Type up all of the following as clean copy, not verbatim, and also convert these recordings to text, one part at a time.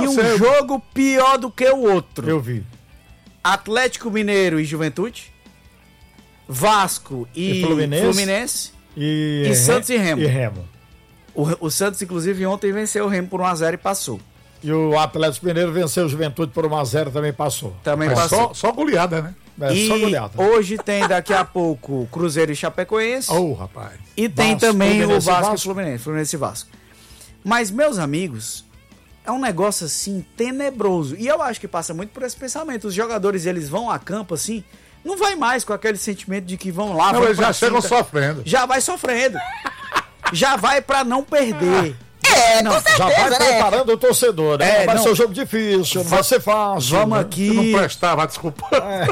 E um jogo pior do que o outro. Eu vi. Atlético Mineiro e Juventude. Vasco e Fluminense. E Santos e Remo. O Santos, inclusive, ontem venceu o Remo por 1-0 e passou. E o Atlético Mineiro venceu o Juventude por 1-0, também passou. Passou. Só goleada, né? Só goleada. Hoje tem daqui a pouco Cruzeiro e Chapecoense. Rapaz. E tem também o Vasco e Fluminense. Fluminense e Vasco. Mas, meus amigos, é um negócio assim tenebroso. E eu acho que passa muito por esse pensamento. Os jogadores, eles vão a campo assim, não vai mais com aquele sentimento de que vão lá. Não, eles já chegam sofrendo. Já vai sofrendo. Já vai pra não perder. Não, com certeza, já vai preparando o torcedor, né? Vai ser um jogo difícil, não vai ser fácil. Vamos aqui. Eu não prestava, desculpa.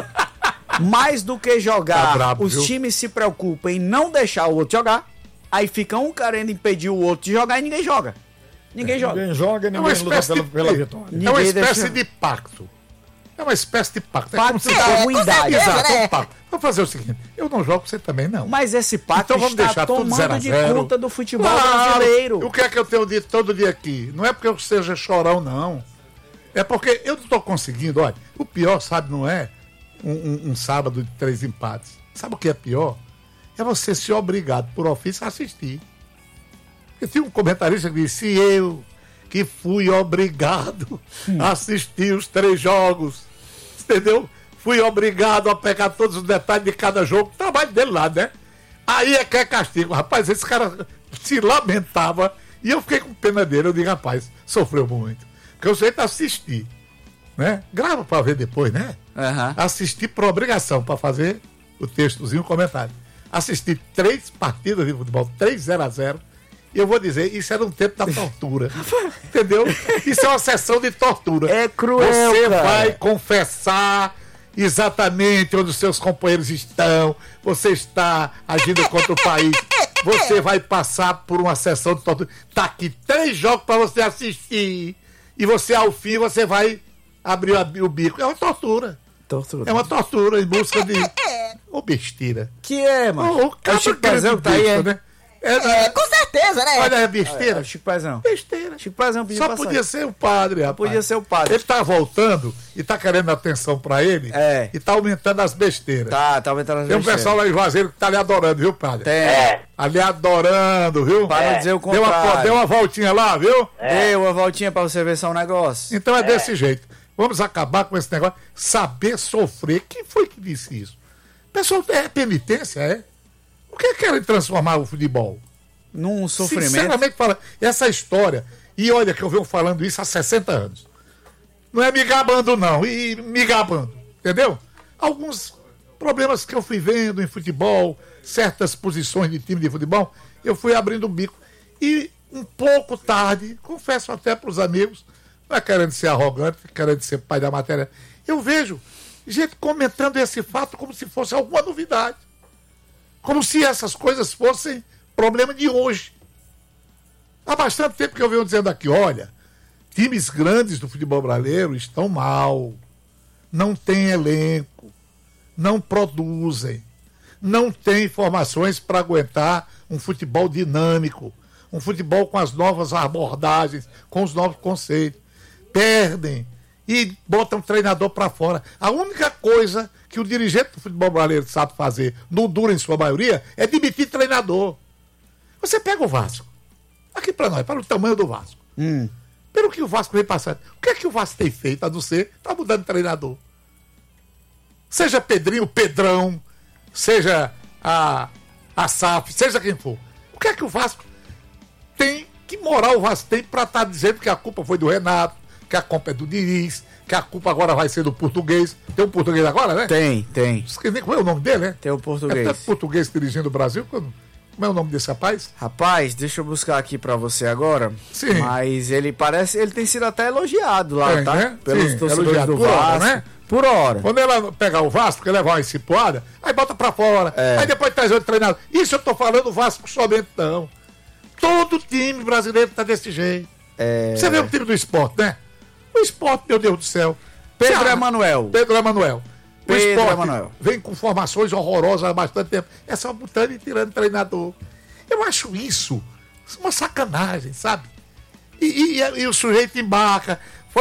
Mais do que jogar, os times se preocupam em não deixar o outro jogar. Aí fica um querendo impedir o outro de jogar e ninguém joga. Ninguém joga e ninguém luta pela vitória. É uma espécie de pacto. É uma espécie de pacto. Pacto da ruindade. Exato, um pacto. Vamos fazer o seguinte, eu não jogo, você também não. Mas esse pacto então está tomando de conta do futebol brasileiro. O que é que eu tenho dito todo dia aqui? Não é porque eu seja chorão, não. É porque eu não estou conseguindo, olha, o pior, sabe, não é um sábado de 3 empates. Sabe o que é pior? É você ser obrigado por ofício a assistir. Porque tinha um comentarista que disse, eu que fui obrigado a assistir os 3 jogos, entendeu? Fui obrigado a pegar todos os detalhes de cada jogo, o trabalho dele lá, né? Aí é que é castigo. Rapaz, esse cara se lamentava e eu fiquei com pena dele. Eu digo, rapaz, sofreu muito. Porque o jeito é assistir, né? Grava para ver depois, né? Assistir por obrigação, para fazer o textozinho, o comentário. Assistir 3 partidas de futebol, 3 0-0. E eu vou dizer, isso era um tempo da tortura. Entendeu? Isso é uma sessão de tortura. É cruel, Você vai confessar exatamente onde os seus companheiros estão, você está agindo contra o país, você vai passar por uma sessão de tortura. Tá aqui 3 jogos para você assistir e você, ao fim, você vai abrir o bico. É uma tortura. É uma tortura em busca de... besteira. Que é, mano? O Chico Pezão que tá aí, né? Com certeza, né? Olha a besteira. Chico Pezão. Besteira. Chico Pezão pediu Só podia ser o padre, rapaz. Podia ser o padre. Ele tá voltando e tá querendo atenção pra ele e tá aumentando as besteiras. Tá aumentando as besteiras. Tem um pessoal lá em Juazeiro que tá ali adorando, viu, padre? Ali adorando, viu? Para não dizer o contrário. Deu uma voltinha lá, viu? Deu uma voltinha pra você ver só um negócio. Então é desse jeito. Vamos acabar com esse negócio. Saber sofrer. Quem foi que disse isso? Pessoal, é penitência, é? O que querem transformar o futebol? Num sofrimento. Sinceramente, fala, essa história, e olha que eu venho falando isso há 60 anos. Não é me gabando, não, e me gabando, entendeu? Alguns problemas que eu fui vendo em futebol, certas posições de time de futebol, eu fui abrindo o bico. E um pouco tarde, confesso até para os amigos, não é querendo ser arrogante, querendo ser pai da matéria, eu vejo gente comentando esse fato como se fosse alguma novidade. Como se essas coisas fossem problema de hoje. Há bastante tempo que eu venho dizendo aqui, olha, times grandes do futebol brasileiro estão mal, não têm elenco, não produzem, não têm informações para aguentar um futebol dinâmico, um futebol com as novas abordagens, com os novos conceitos. Perdem e botam o treinador para fora. A única coisa que o dirigente do futebol brasileiro sabe fazer, no duro em sua maioria, é demitir treinador. Você pega o Vasco, aqui para nós, para o tamanho do Vasco. Pelo que o Vasco vem passando, o que é que o Vasco tem feito, a não ser tá mudando de treinador? Seja Pedrinho, Pedrão, seja a SAF, seja quem for. O que é que o Vasco tem, que moral o Vasco tem para estar dizendo que a culpa foi do Renato, que a culpa é do Diniz, que a culpa agora vai ser do português. Tem um português agora, né? Tem. Como é o nome dele, né? Tem o português. É português dirigindo o Brasil. Como é o nome desse rapaz? Rapaz, deixa eu buscar aqui pra você agora. Sim. Mas ele tem sido até elogiado lá, tá? Né? Pelos torcedores do por Vasco. Hora, né? Por hora. Quando ela pegar o Vasco, que levar uma encipoada, aí bota pra fora. Aí depois traz outro treinador. Isso eu tô falando do Vasco somente não. Todo time brasileiro tá desse jeito. Você vê o time do Sport, né? O Sport, meu Deus do céu. Pedro Emanuel. O Sport vem com formações horrorosas há bastante tempo. É só botando e tirando treinador. Eu acho isso uma sacanagem, sabe? E o sujeito embarca.